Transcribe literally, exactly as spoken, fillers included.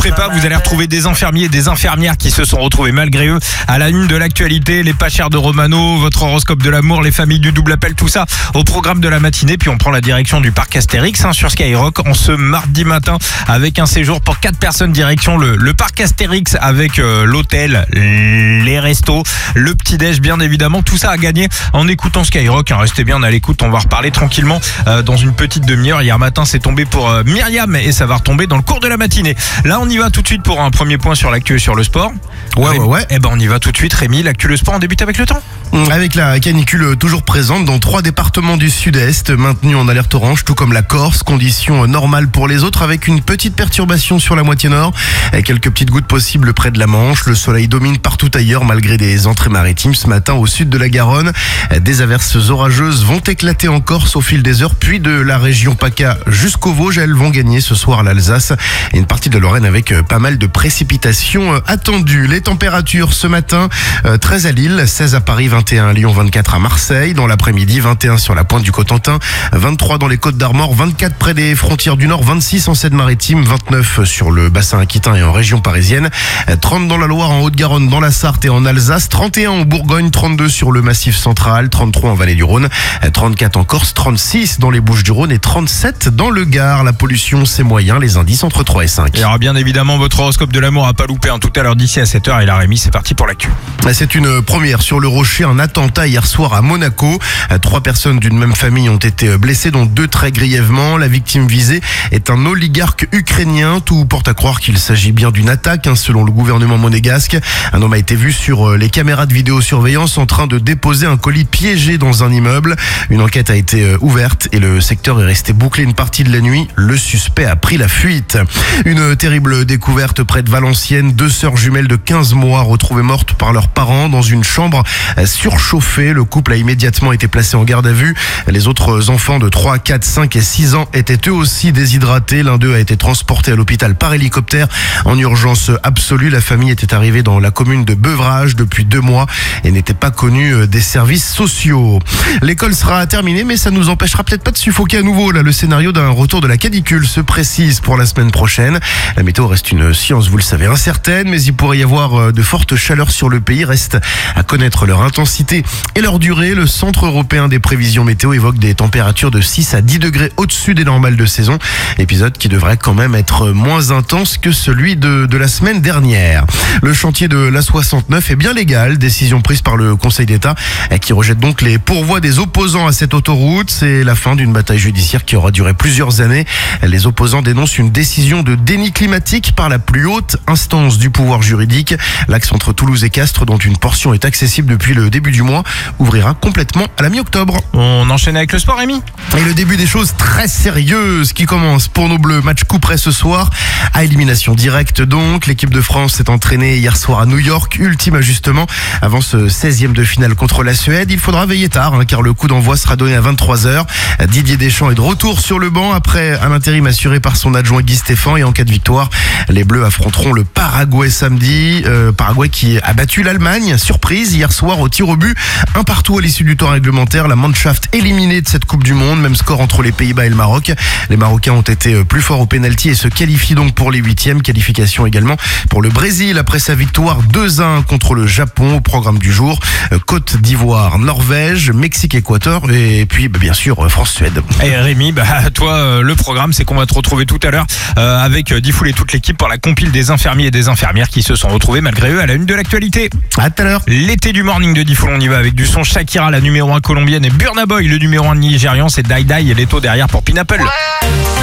prépa, vous allez retrouver des infirmiers et des infirmières qui se sont retrouvés malgré eux à la une de l'actualité, les pas chers de Romano, votre horoscope de l'amour, les familles du double appel, tout ça au programme de la matinée. Puis on prend la direction du parc Astérix hein, sur Skyrock en ce mardi matin avec un séjour pour quatre personnes direction le, le parc Astérix avec euh, l'hôtel, les restos, le petit-déj bien évidemment. Tout ça à gagner en écoutant Skyrock. Hein, restez bien à l'écoute, on va reparler tranquillement euh, dans une petite demi-heure. Hier matin c'est tombé pour euh, Myriam et ça va retomber dans le cours de la matinée. Là on y va tout de suite pour un premier point sur l'actu et sur le sport. Ouais, ouais, ouais. Eh ben on y va tout de suite. Rémi, l'actu le sport, on débute avec le temps. Avec la canicule toujours présente dans trois départements du sud-est, maintenus en alerte orange, tout comme la Corse, conditions normales pour les autres, avec une petite perturbation sur la moitié nord, quelques petites gouttes possibles près de la Manche. Le soleil domine partout ailleurs, malgré des entrées maritimes. Ce matin, au sud de la Garonne, des averses orageuses vont éclater en Corse au fil des heures, puis de la région PACA jusqu'au Vosges. Elles vont gagner ce soir l'Alsace et une partie de Lorraine avec pas mal de précipitations attendues. Les températures ce matin, treize à Lille, seize à Paris, vingt et un à Lyon, vingt-quatre à Marseille. Dans l'après-midi, vingt et un sur la pointe du Cotentin, vingt-trois dans les Côtes d'Armor, vingt-quatre près des frontières du Nord, vingt-six en Seine-Maritime, vingt-neuf sur le bassin aquitain et en région parisienne, trente dans la Loire, en Haute-Garonne, dans la Sarthe et en Alsace, trente et un en Bourgogne, trente-deux sur le Massif central, trente-trois en Vallée du Rhône, trente-quatre en Corse, trente-six dans les Bouches-du-Rhône et trente-sept dans le Gard. La pollution, c'est moyen, les indices entre trois et cinq. Il y aura bien évidemment votre horoscope de l'amour à pas louper hein, tout à l'heure d'ici à sept heures. Et là Rémi, c'est parti pour l'actu. C'est une première sur le Rocher, un attentat hier soir à Monaco. Trois personnes d'une même famille ont été blessées, dont deux très grièvement. La victime visée est un oligarque ukrainien. Tout porte à croire qu'il s'agit bien d'une attaque, hein, selon le gouvernement monégasque. Un homme a été vu sur les caméras de vidéosurveillance en train de déposer un colis piégé dans un immeuble. Une enquête a été ouverte et le secteur est resté bouclé une partie de la nuit. Le suspect a pris la fuite. Une terrible découverte près de Valenciennes. Deux sœurs jumelles de quinze mois retrouvées mortes par leurs parents dans une chambre surchauffée. Le couple a immédiatement été placé en garde à vue. Les autres enfants de trois, quatre, cinq et six ans étaient eux aussi déshydratés. L'un d'eux a été transporté à l'hôpital par hélicoptère en urgence absolue. La famille était arrivée dans la commune de Beuvrages depuis deux mois et n'était pas connue des services sociaux. L'école sera terminée, mais ça nous empêchera peut-être pas de suffoquer à nouveau. Là, le scénario d'un retour de la canicule se précise pour la semaine prochaine. La météo reste une science, vous le savez, incertaine, mais il pourrait y avoir de fortes chaleurs sur le pays. Reste à connaître leur intensité et leur durée. Le Centre européen des prévisions météo évoque des températures de six à dix degrés au-dessus des normales de saison. Épisode qui devrait quand même être moins intense que celui de, de la semaine dernière. Le chantier de l'A soixante-neuf est bien légal. Décision prise par le Conseil d'État qui rejette donc les pourvois des opposants à cette autoroute. C'est la fin d'une bataille judiciaire qui aura duré plusieurs années. Les opposants dénoncent une décision de déni climatique par la plus haute instance du pouvoir juridique. L'axe entre Toulouse et Castres, dont une portion est accessible depuis le début du mois, ouvrira complètement à la mi-octobre. On enchaîne avec le sport, Rémi. Et le début des choses très sérieuses qui commencent pour nos Bleus. Match coup près ce soir, à élimination directe donc. L'équipe de France s'est entraînée hier soir à New York. Ultime ajustement avant ce seizième de finale contre la Suède. Il faudra veiller tard hein, car le coup d'envoi sera donné à vingt-trois heures. Didier Deschamps est de retour sur le banc après un intérim assuré par son adjoint Guy Stéphane. Et en cas de victoire, les Bleus affronteront le Paraguay samedi. Euh, Paraguay qui a battu l'Allemagne. Surprise hier soir au tir au but. Un partout à l'issue du temps réglementaire. La Mannschaft éliminée de cette Coupe du Monde. Même score entre les Pays-Bas et le Maroc. Les Marocains ont été plus forts au pénalty et se qualifient donc pour les huitièmes. Qualification également pour le Brésil après sa victoire deux à un contre le Japon. Au programme du jour, Côte d'Ivoire, Norvège, Mexique, Équateur et puis bah, bien sûr France-Suède. Et Rémi, bah, toi euh, le programme c'est qu'on va te retrouver tout à l'heure euh, avec euh, Diffoul et toute l'équipe pour la compile des infirmiers et des infirmières qui se sont retrouvés malgré eux à la une de l'actualité. À tout à l'heure. L'été du morning de Diffoul, on y va avec du son. Shakira la numéro un colombienne et Burna Boy le numéro un nigérian. C'est Dai Dai et Leto derrière pour Pineapple.